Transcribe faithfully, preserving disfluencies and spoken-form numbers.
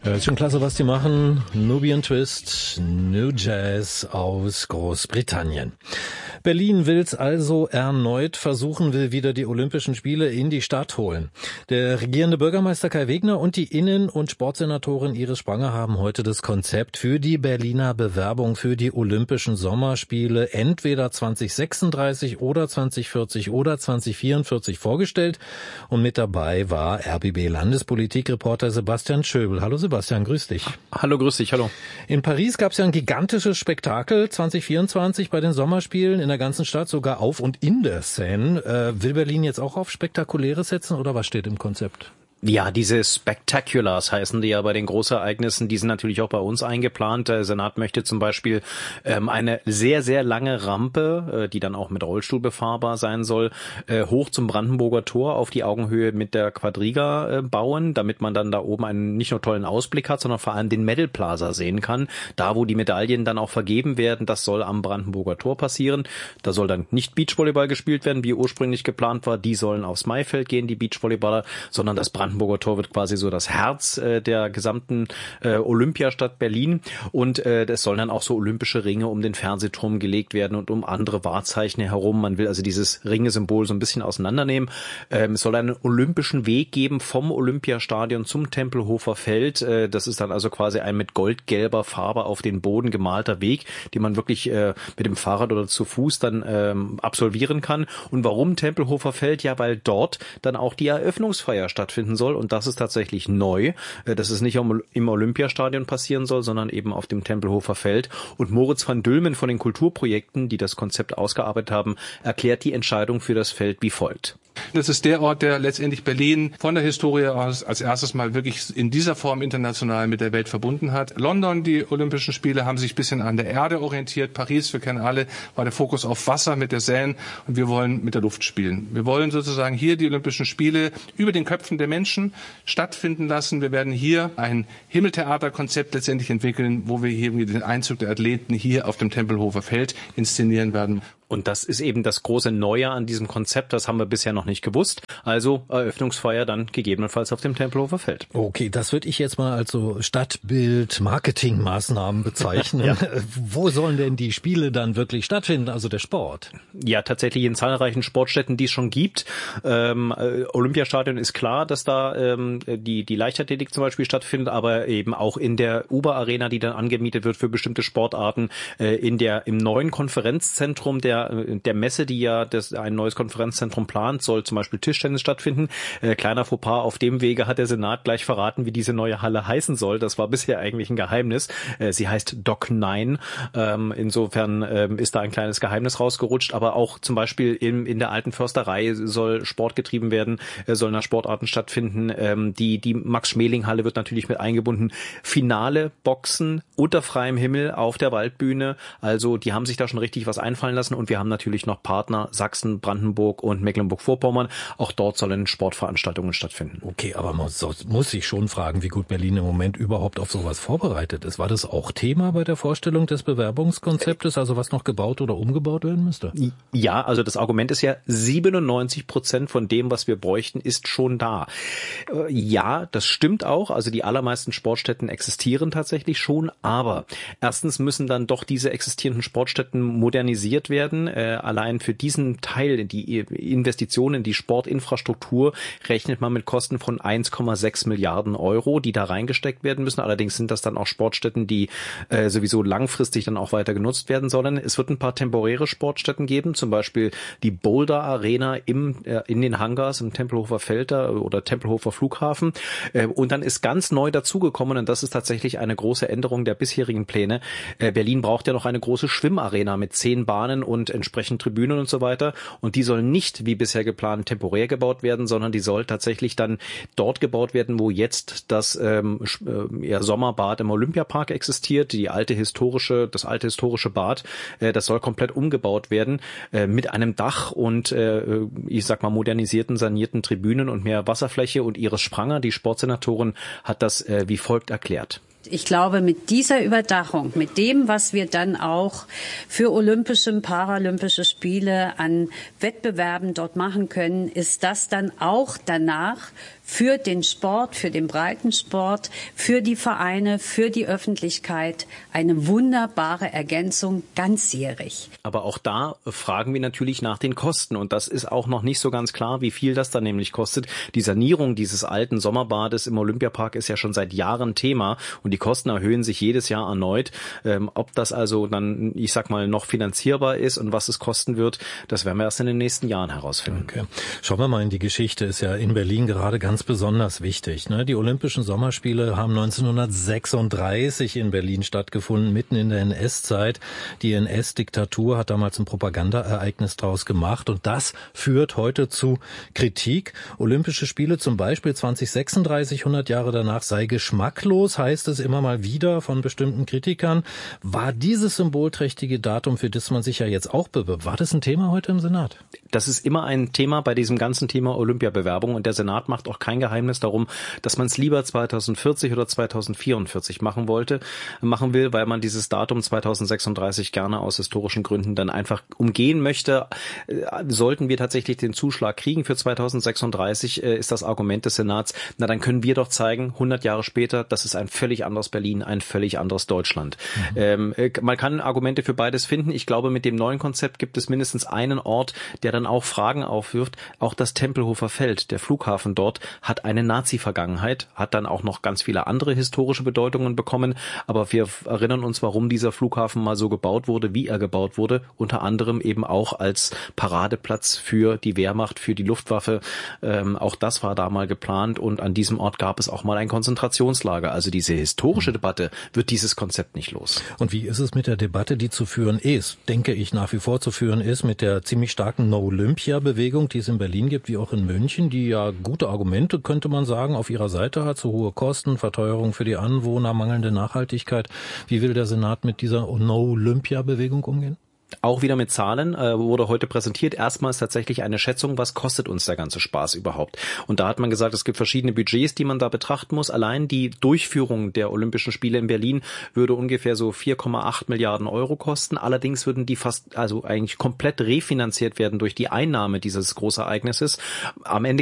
Ja, ist schon klasse, was die machen. Nubian Twist, New Jazz aus Großbritannien. Berlin will's also erneut versuchen, will wieder die Olympischen Spiele in die Stadt holen. Der regierende Bürgermeister Kai Wegner und die Innen- und Sportsenatorin Iris Spranger haben heute das Konzept für die Berliner Bewerbung für die Olympischen Sommerspiele entweder zwanzig sechsunddreißig oder zwanzig vierzig oder zwanzig vierundvierzig vorgestellt. Und mit dabei war R B B-Landespolitikreporter Sebastian Schöbel. Hallo Sebastian, grüß dich. Hallo, grüß dich, hallo. In Paris gab es ja ein gigantisches Spektakel zwanzig vierundzwanzig bei den Sommerspielen in der ganzen Stadt, sogar auf und in der Seine. Äh, will Berlin jetzt auch auf Spektakuläres setzen oder was steht im Konzept? Ja, diese Spectaculars heißen die ja bei den Großereignissen, die sind natürlich auch bei uns eingeplant. Der Senat möchte zum Beispiel ähm, eine sehr, sehr lange Rampe, äh, die dann auch mit Rollstuhl befahrbar sein soll, äh, hoch zum Brandenburger Tor auf die Augenhöhe mit der Quadriga äh, bauen, damit man dann da oben einen nicht nur tollen Ausblick hat, sondern vor allem den Medal Plaza sehen kann. Da, wo die Medaillen dann auch vergeben werden, das soll am Brandenburger Tor passieren. Da soll dann nicht Beachvolleyball gespielt werden, wie ursprünglich geplant war. Die sollen aufs Maifeld gehen, die Beachvolleyballer, sondern das Brandenburger Brandenburger Tor wird quasi so das Herz äh, der gesamten äh, Olympiastadt Berlin und äh, es sollen dann auch so olympische Ringe um den Fernsehturm gelegt werden und um andere Wahrzeichen herum. Man will also dieses Ringesymbol so ein bisschen auseinandernehmen. Ähm, es soll einen olympischen Weg geben vom Olympiastadion zum Tempelhofer Feld. Äh, das ist dann also quasi ein mit goldgelber Farbe auf den Boden gemalter Weg, den man wirklich äh, mit dem Fahrrad oder zu Fuß dann ähm, absolvieren kann. Und warum Tempelhofer Feld? Ja, weil dort dann auch die Eröffnungsfeier stattfinden soll. Und das ist tatsächlich neu, dass es nicht im Olympiastadion passieren soll, sondern eben auf dem Tempelhofer Feld. Und Moritz van Dülmen von den Kulturprojekten, die das Konzept ausgearbeitet haben, erklärt die Entscheidung für das Feld wie folgt. Das ist der Ort, der letztendlich Berlin von der Historie aus als erstes Mal wirklich in dieser Form international mit der Welt verbunden hat. London, die Olympischen Spiele, haben sich ein bisschen an der Erde orientiert. Paris, wir kennen alle, war der Fokus auf Wasser mit der Seine und wir wollen mit der Luft spielen. Wir wollen sozusagen hier die Olympischen Spiele über den Köpfen der Menschen stattfinden lassen. Wir werden hier ein Himmeltheaterkonzept letztendlich entwickeln, wo wir hier den Einzug der Athleten hier auf dem Tempelhofer Feld inszenieren werden. Und das ist eben das große Neue an diesem Konzept, das haben wir bisher noch nicht gewusst. Also Eröffnungsfeier dann gegebenenfalls auf dem Tempelhofer Feld. Okay, das würde ich jetzt mal als so Stadtbild-Marketing-Maßnahmen bezeichnen. Ja. Wo sollen denn die Spiele dann wirklich stattfinden, also der Sport? Ja, tatsächlich in zahlreichen Sportstätten, die es schon gibt. Ähm, Olympiastadion ist klar, dass da ähm, die, die Leichtathletik zum Beispiel stattfindet, aber eben auch in der Uber-Arena, die dann angemietet wird für bestimmte Sportarten, äh, in der im neuen Konferenzzentrum der der Messe, die ja das ein neues Konferenzzentrum plant, soll zum Beispiel Tischtennis stattfinden. Äh, kleiner Fauxpas, auf dem Wege hat der Senat gleich verraten, wie diese neue Halle heißen soll. Das war bisher eigentlich ein Geheimnis. Äh, sie heißt Dock neun. Ähm, insofern ähm, ist da ein kleines Geheimnis rausgerutscht. Aber auch zum Beispiel in, in der alten Försterei soll Sport getrieben werden, äh, sollen da Sportarten stattfinden. Ähm, die die Max-Schmeling-Halle wird natürlich mit eingebunden. Finale Boxen unter freiem Himmel auf der Waldbühne. Also die haben sich da schon richtig was einfallen lassen. Und wir haben natürlich noch Partner Sachsen, Brandenburg und Mecklenburg-Vorpommern. Auch dort sollen Sportveranstaltungen stattfinden. Okay, aber man muss sich schon fragen, wie gut Berlin im Moment überhaupt auf sowas vorbereitet ist. War das auch Thema bei der Vorstellung des Bewerbungskonzeptes, also was noch gebaut oder umgebaut werden müsste? Ja, also das Argument ist ja, siebenundneunzig Prozent von dem, was wir bräuchten, ist schon da. Ja, das stimmt auch. Also die allermeisten Sportstätten existieren tatsächlich schon. Aber erstens müssen dann doch diese existierenden Sportstätten modernisiert werden. Äh, allein für diesen Teil, in die Investitionen in die Sportinfrastruktur, rechnet man mit Kosten von eins Komma sechs Milliarden Euro, die da reingesteckt werden müssen. Allerdings sind das dann auch Sportstätten, die äh, sowieso langfristig dann auch weiter genutzt werden sollen. Es wird ein paar temporäre Sportstätten geben, zum Beispiel die Boulder Arena im, äh, in den Hangars im Tempelhofer Feld oder Tempelhofer Flughafen. Äh, und dann ist ganz neu dazugekommen, und das ist tatsächlich eine große Änderung der bisherigen Pläne. Äh, Berlin braucht ja noch eine große Schwimmarena mit zehn Bahnen und entsprechend Tribünen und so weiter. Und die soll nicht, wie bisher geplant, temporär gebaut werden, sondern die soll tatsächlich dann dort gebaut werden, wo jetzt das ähm, äh, ja, Sommerbad im Olympiapark existiert. Die alte historische, das alte historische Bad, äh, das soll komplett umgebaut werden äh, mit einem Dach und äh, ich sag mal modernisierten, sanierten Tribünen und mehr Wasserfläche. Und Iris Spranger, die Sportsenatorin, hat das äh, wie folgt erklärt. Ich glaube, mit dieser Überdachung, mit dem, was wir dann auch für olympische und paralympische Spiele an Wettbewerben dort machen können, ist das dann auch danach für den Sport, für den Breitensport, für die Vereine, für die Öffentlichkeit eine wunderbare Ergänzung ganzjährig. Aber auch da fragen wir natürlich nach den Kosten und das ist auch noch nicht so ganz klar, wie viel das dann nämlich kostet. Die Sanierung dieses alten Sommerbades im Olympiapark ist ja schon seit Jahren Thema und die Kosten erhöhen sich jedes Jahr erneut. Ähm, ob das also dann, ich sag mal, noch finanzierbar ist und was es kosten wird, das werden wir erst in den nächsten Jahren herausfinden. Okay. Schauen wir mal in die Geschichte, ist ja in Berlin gerade ganz besonders wichtig. Ne? Die Olympischen Sommerspiele haben neunzehnhundertsechsunddreißig in Berlin stattgefunden, mitten in der N S-Zeit. Die N S-Diktatur hat damals ein Propagandaereignis draus gemacht und das führt heute zu Kritik. Olympische Spiele zum Beispiel zwanzig sechsunddreißig, hundert Jahre danach, sei geschmacklos, heißt es immer mal wieder von bestimmten Kritikern. War dieses symbolträchtige Datum, für das man sich ja jetzt auch bewirbt, war das ein Thema heute im Senat? Das ist immer ein Thema bei diesem ganzen Thema Olympiabewerbung und der Senat macht auch kein Geheimnis darum, dass man es lieber zweitausendvierzig oder zweitausendvierundvierzig machen wollte, machen will, weil man dieses Datum zweitausendsechsunddreißig gerne aus historischen Gründen dann einfach umgehen möchte. Sollten wir tatsächlich den Zuschlag kriegen für zweitausendsechsunddreißig, ist das Argument des Senats, na dann können wir doch zeigen, hundert Jahre später, das ist ein völlig anderes Berlin, ein völlig anderes Deutschland. Mhm. Ähm, man kann Argumente für beides finden. Ich glaube, mit dem neuen Konzept gibt es mindestens einen Ort, der dann auch Fragen aufwirft. Auch das Tempelhofer Feld, der Flughafen dort, hat eine Nazi-Vergangenheit, hat dann auch noch ganz viele andere historische Bedeutungen bekommen. Aber wir erinnern uns, warum dieser Flughafen mal so gebaut wurde, wie er gebaut wurde. Unter anderem eben auch als Paradeplatz für die Wehrmacht, für die Luftwaffe. Ähm, auch das war da mal geplant und an diesem Ort gab es auch mal ein Konzentrationslager. Also diese historische Debatte wird dieses Konzept nicht los. Und wie ist es mit der Debatte, die zu führen ist, denke ich nach wie vor zu führen ist, mit der ziemlich starken No-Olympia-Bewegung, die es in Berlin gibt, wie auch in München, die ja gute Argumente, könnte man sagen, auf ihrer Seite hat, so hohe Kosten, Verteuerung für die Anwohner, mangelnde Nachhaltigkeit. Wie will der Senat mit dieser No-Olympia-Bewegung umgehen? Auch wieder mit Zahlen äh, wurde heute präsentiert. Erstmals tatsächlich eine Schätzung, was kostet uns der ganze Spaß überhaupt? Und da hat man gesagt, es gibt verschiedene Budgets, die man da betrachten muss. Allein die Durchführung der Olympischen Spiele in Berlin würde ungefähr so vier Komma acht Milliarden Euro kosten. Allerdings würden die fast, also eigentlich komplett refinanziert werden durch die Einnahme dieses Großereignisses. Am Ende